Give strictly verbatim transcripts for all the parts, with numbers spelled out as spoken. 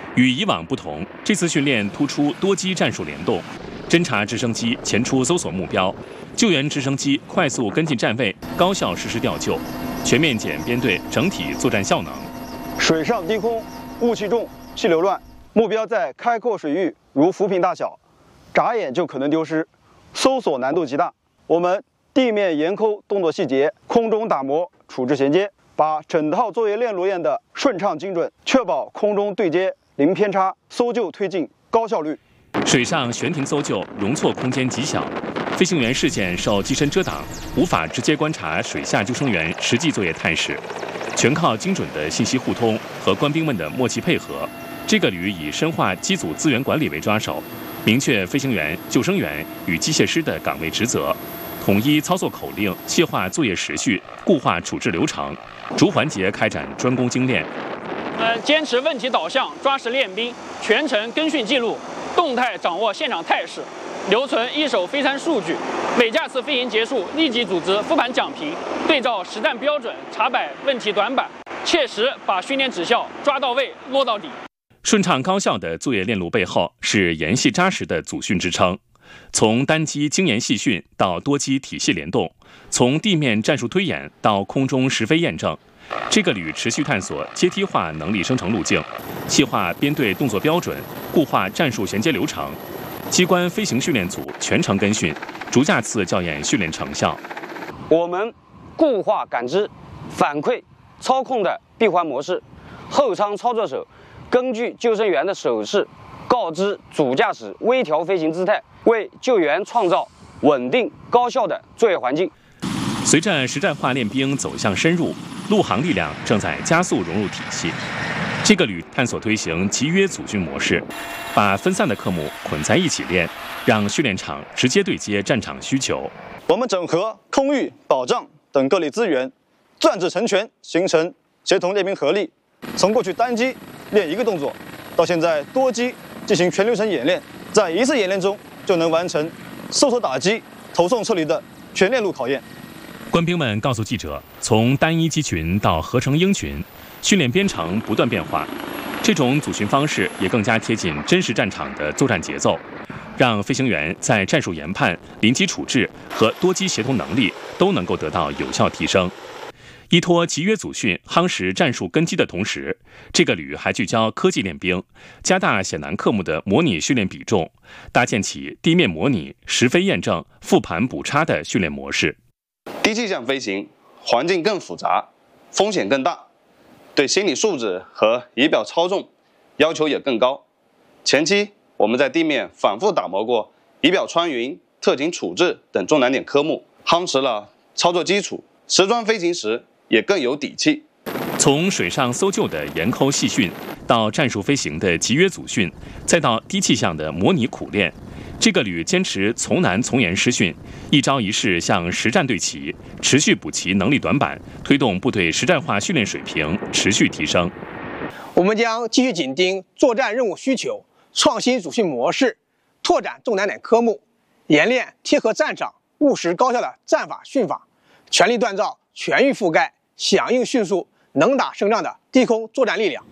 与以往不同，这次训练突出多机战术联动，侦察直升机前出搜索目标，救援直升机快速跟进站位，高效实施调救，全面检编队整体作战效能。 水上低空，雾气重，气流乱，目标在开阔水域，如浮萍大小，眨眼就可能丢失，搜索难度极大。我们地面沿抠动作细节，空中打磨处置衔接，把整套作业链路练得顺畅精准，确保空中对接零偏差，搜救推进高效率。 水上悬停搜救容错空间极小，飞行员视线受机身遮挡，无法直接观察水下救生员实际作业态势，全靠精准的信息互通和官兵们的默契配合。这个旅以深化机组资源管理为抓手，明确飞行员、救生员与机械师的岗位职责，统一操作口令，细化作业时序，固化处置流程，逐环节开展专攻精练。 呃，坚持问题导向，抓实练兵，全程跟训记录，动态掌握现场态势，留存一手飞参数据。每架次飞行结束，立即组织复盘讲评，对照实战标准查摆问题短板，切实把训练指效抓到位、落到底。 顺畅高效的作业链路背后是严细扎实的组训支撑。从单机精研细训到多机体系联动，从地面战术推演到空中实飞验证，这个旅持续探索阶梯化能力生成路径，细化编队动作标准，固化战术衔接流程。机关飞行训练组全程跟训，逐架次校验训练成效。 我们固化感知、反馈、操控的闭环模式，后舱操作手根据救生员的手势，告知主驾驶微调飞行姿态，为救援创造稳定高效的作业环境。 随着实战化练兵走向深入，陆航力量正在加速融入体系。这个旅探索推行集约组训模式，把分散的科目捆在一起练，让训练场直接对接战场需求。 我们整合空域、保障等各类资源，战至成全，形成协同练兵合力。从过去单机练一个动作，到现在多机进行全流程演练，在一次演练中就能完成搜索打击、投送撤离的全链路考验。 官兵们告诉记者，从单一机群到合成鹰群，训练编程不断变化，这种组训方式也更加贴近真实战场的作战节奏，让飞行员在战术研判、临机处置和多机协同能力都能够得到有效提升。依托集约组训夯实战术根基的同时，这个旅还聚焦科技练兵，加大险难科目的模拟训练比重，搭建起地面模拟、实飞验证、复盘补差的训练模式。 低气象飞行环境更复杂，风险更大，对心理素质和仪表操纵要求也更高。前期我们在地面反复打磨过仪表穿云、特警处置等重难点科目，夯实了操作基础，实装飞行时也更有底气。 从水上搜救的严抠细训，到战术飞行的集约组训，再到低气象的模拟苦练，这个旅坚持从难从严施训，一招一式向实战对齐，持续补齐能力短板，推动部队实战化训练水平持续提升。 我们将继续紧盯作战任务需求，创新组训模式，拓展重难点科目，研练贴合战场、务实高效的战法训法，全力锻造全域覆盖、响应迅速、能打胜仗的低空作战力量。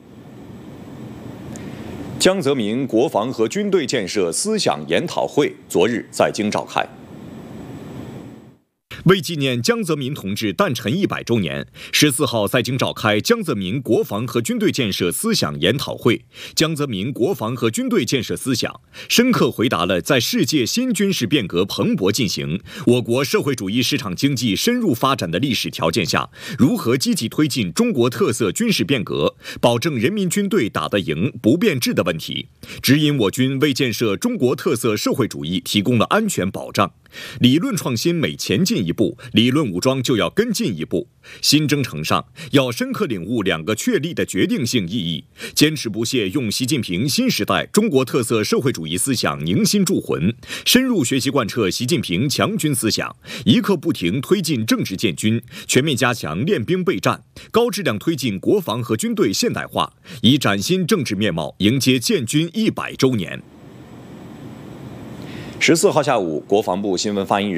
江泽民国防和军队建设思想研讨会昨日在京召开。为纪念江泽民同志诞辰一百周年，十四号在京召开江泽民国防和军队建设思想研讨会。江泽民国防和军队建设思想，深刻回答了在世界新军事变革蓬勃进行、我国社会主义市场经济深入发展的历史条件下，如何积极推进中国特色军事变革，保证人民军队打得赢、不变质的问题，指引我军为建设中国特色社会主义提供了安全保障。理论创新每前进一步，理论武装就要跟进一步。新征程上，要深刻领悟两个确立的决定性意义，坚持不懈用习近平新时代中国特色社会主义思想凝心铸魂，深入学习贯彻习近平强军思想，一刻不停推进政治建军，全面加强练兵备战，高质量推进国防和军队现代化，以崭新政治面貌迎接建军一百周年。十四号下午，国防部新闻发言人